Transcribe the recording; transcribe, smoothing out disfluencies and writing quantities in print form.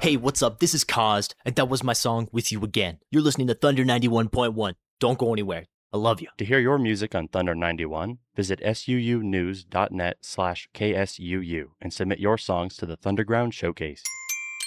Hey, what's up? This is Caused, and that was my song With You Again. You're listening to Thunder 91.1. Don't go anywhere. I love you. To hear your music on Thunder 91, visit suunews.net/KSUU and submit your songs to the Thunderground Showcase.